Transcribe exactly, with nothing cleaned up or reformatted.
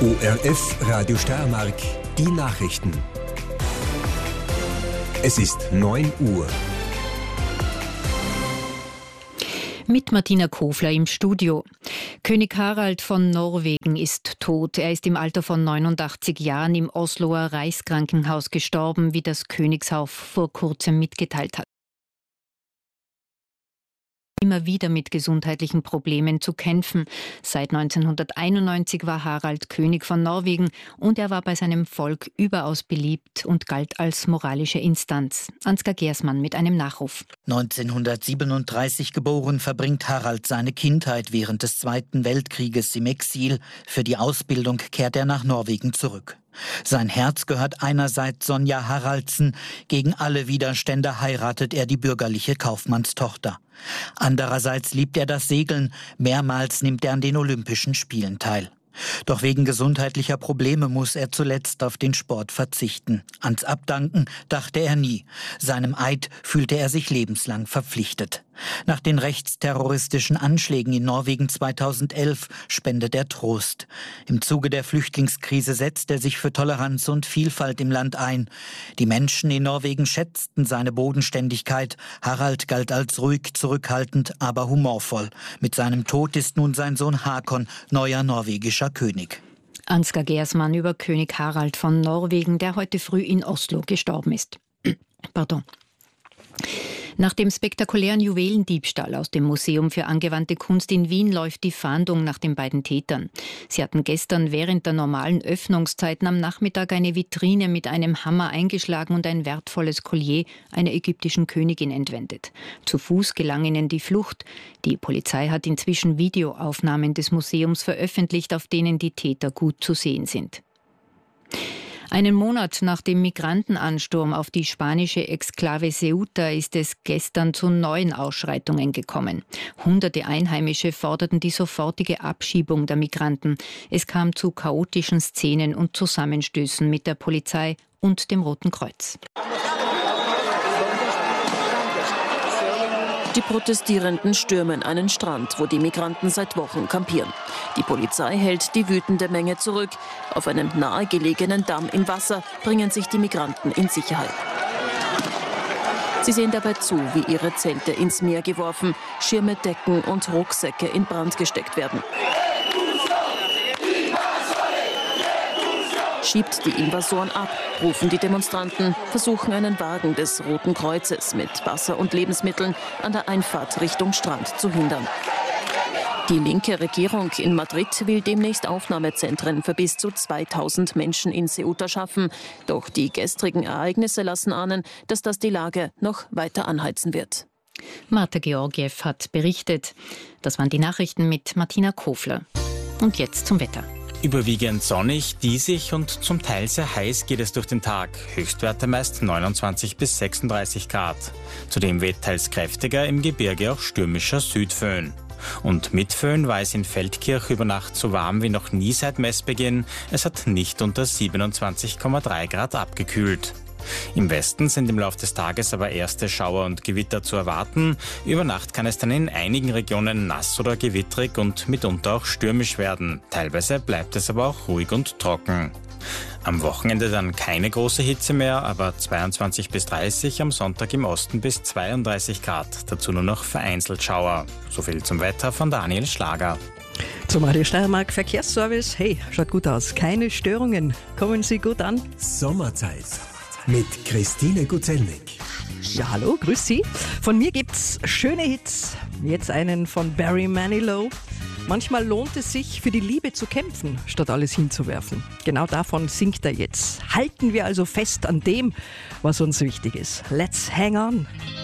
O R F Radio Steiermark, die Nachrichten. Es ist neun Uhr. Mit Martina Kofler im Studio. König Harald von Norwegen ist tot. Er ist im Alter von neunundachtzig Jahren im Osloer Reichskrankenhaus gestorben, wie das Königshaus vor kurzem mitgeteilt hat. Immer wieder mit gesundheitlichen Problemen zu kämpfen. Seit neunzehnhunderteinundneunzig war Harald König von Norwegen und er war bei seinem Volk überaus beliebt und galt als moralische Instanz. Ansgar Gersmann mit einem Nachruf. neunzehnhundertsiebenunddreißig geboren, verbringt Harald seine Kindheit während des Zweiten Weltkrieges im Exil. Für die Ausbildung kehrt er nach Norwegen zurück. Sein Herz gehört einerseits Sonja Haraldsen, gegen alle Widerstände heiratet er die bürgerliche Kaufmannstochter. Andererseits liebt er das Segeln, mehrmals nimmt er an den Olympischen Spielen teil. Doch wegen gesundheitlicher Probleme muss er zuletzt auf den Sport verzichten. Ans Abdanken dachte er nie. Seinem Eid fühlte er sich lebenslang verpflichtet. Nach den rechtsterroristischen Anschlägen in Norwegen zweitausendelf spendet er Trost. Im Zuge der Flüchtlingskrise setzt er sich für Toleranz und Vielfalt im Land ein. Die Menschen in Norwegen schätzten seine Bodenständigkeit. Harald galt als ruhig, zurückhaltend, aber humorvoll. Mit seinem Tod ist nun sein Sohn Hakon neuer norwegischer König. Ansgar Gersmann über König Harald von Norwegen, der heute früh in Oslo gestorben ist. Pardon. Nach dem spektakulären Juwelendiebstahl aus dem Museum für angewandte Kunst in Wien läuft die Fahndung nach den beiden Tätern. Sie hatten gestern während der normalen Öffnungszeiten am Nachmittag eine Vitrine mit einem Hammer eingeschlagen und ein wertvolles Collier einer ägyptischen Königin entwendet. Zu Fuß gelang ihnen die Flucht. Die Polizei hat inzwischen Videoaufnahmen des Museums veröffentlicht, auf denen die Täter gut zu sehen sind. Einen Monat nach dem Migrantenansturm auf die spanische Exklave Ceuta ist es gestern zu neuen Ausschreitungen gekommen. Hunderte Einheimische forderten die sofortige Abschiebung der Migranten. Es kam zu chaotischen Szenen und Zusammenstößen mit der Polizei und dem Roten Kreuz. Die Protestierenden stürmen einen Strand, wo die Migranten seit Wochen kampieren. Die Polizei hält die wütende Menge zurück. Auf einem nahegelegenen Damm im Wasser bringen sich die Migranten in Sicherheit. Sie sehen dabei zu, wie ihre Zelte ins Meer geworfen, Schirme, Decken und Rucksäcke in Brand gesteckt werden. Schiebt die Invasoren ab, rufen die Demonstranten, versuchen einen Wagen des Roten Kreuzes mit Wasser und Lebensmitteln an der Einfahrt Richtung Strand zu hindern. Die linke Regierung in Madrid will demnächst Aufnahmezentren für bis zu zweitausend Menschen in Ceuta schaffen. Doch die gestrigen Ereignisse lassen ahnen, dass das die Lage noch weiter anheizen wird. Marta Georgiev hat berichtet. Das waren die Nachrichten mit Martina Kofler. Und jetzt zum Wetter. Überwiegend sonnig, diesig und zum Teil sehr heiß geht es durch den Tag. Höchstwerte meist neunundzwanzig bis sechsunddreißig Grad. Zudem weht teils kräftiger, im Gebirge auch stürmischer Südföhn. Und mit Föhn war es in Feldkirch über Nacht so warm wie noch nie seit Messbeginn. Es hat nicht unter siebenundzwanzig Komma drei Grad abgekühlt. Im Westen sind im Laufe des Tages aber erste Schauer und Gewitter zu erwarten. Über Nacht kann es dann in einigen Regionen nass oder gewittrig und mitunter auch stürmisch werden. Teilweise bleibt es aber auch ruhig und trocken. Am Wochenende dann keine große Hitze mehr, aber zweiundzwanzig bis dreißig, am Sonntag im Osten bis zweiunddreißig Grad. Dazu nur noch vereinzelt Schauer. So viel zum Wetter von Daniel Schlager. Zum Radio Steiermark Verkehrsservice. Hey, schaut gut aus. Keine Störungen. Kommen Sie gut an. Sommerzeit mit Christine Guzelnik. Ja, hallo, grüß Sie. Von mir gibt's schöne Hits. Jetzt einen von Barry Manilow. Manchmal lohnt es sich, für die Liebe zu kämpfen, statt alles hinzuwerfen. Genau davon singt er jetzt. Halten wir also fest an dem, was uns wichtig ist. Let's hang on.